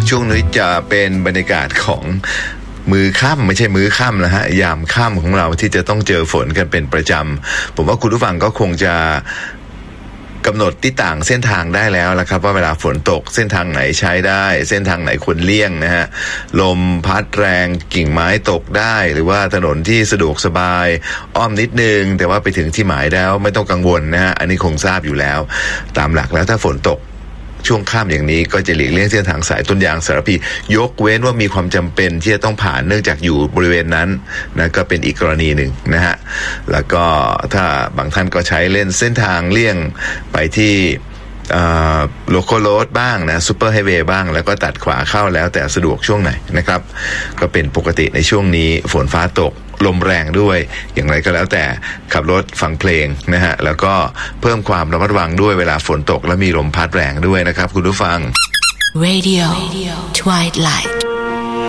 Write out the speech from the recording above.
ช่วงนี้จะเป็นบรรยากาศของมื้อค่ำไม่ใช่มื้อค่ำนะฮะยามค่ำของเราที่จะต้องเจอฝนกันเป็นประจำผมว่าคุณผู้ฟังก็คงจะกำหนดที่ต่างเส้นทางได้แล้วละครับว่าเวลาฝนตกเส้นทางไหนใช้ได้เส้นทางไหนควรเลี่ยงนะฮะลมพัดแรงกิ่งไม้ตกได้หรือว่าถนนที่สะดวกสบายอ้อมนิดนึงแต่ว่าไปถึงที่หมายแล้วไม่ต้องกังวลนะฮะอันนี้คงทราบอยู่แล้วตามหลักแล้วถ้าฝนตกช่วงค่ำอย่างนี้ก็จะหลีกเลี่ยงเส้นทางสายต้นยางสารพียกเว้นว่ามีความจำเป็นที่จะต้องผ่านเนื่องจากอยู่บริเวณนั้นนะก็เป็นอีกกรณีหนึ่งนะฮะแล้วก็ถ้าบางท่านก็ใช้เล่นเส้นทางเลี่ยงไปที่โลคอลโรดบ้างนะซูเปอร์ไฮเวย์บ้างแล้วก็ตัดขวาเข้าแล้วแต่สะดวกช่วงไหนนะครับก็เป็นปกติในช่วงนี้ฝนฟ้าตกลมแรงด้วยอย่างไรก็แล้วแต่ขับรถฟังเพลงนะฮะแล้วก็เพิ่มความระมัดระวังด้วยเวลาฝนตกและมีลมพัดแรงด้วยนะครับคุณผู้ฟัง Radio Twilight